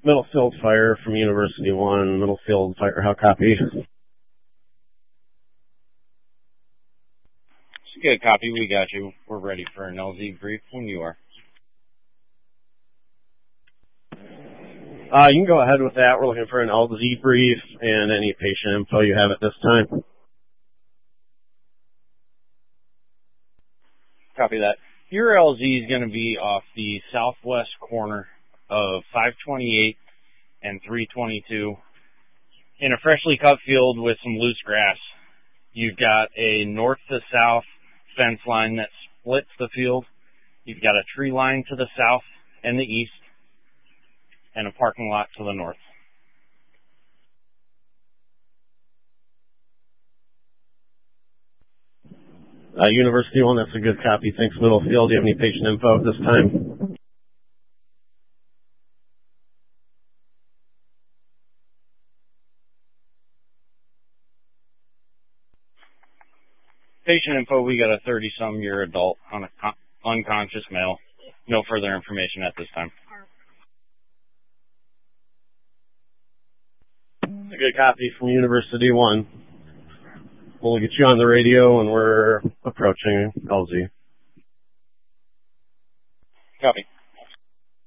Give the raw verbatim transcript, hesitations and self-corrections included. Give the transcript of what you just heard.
Middlefield Fire from University one, Middlefield Fire, how copy? Good copy, we got you. We're ready for an L Z brief when you are. Uh, you can go ahead with that. We're looking for an L Z brief and any patient info you have at this time. Copy that. Your L Z is going to be off the southwest corner of five twenty-eight and three twenty-two in a freshly cut field with some loose grass. You've got a north to south fence line that splits the field. You've got a tree line to the south and the east, and a parking lot to the north. Uh, University one, that's a good copy. Thanks, Middlefield. Do you have any patient info at this time? Patient info, we got a thirty-some-year adult on a con- unconscious male. No further information at this time. A good copy from University one. We'll get you on the radio when we're approaching L Z. Copy.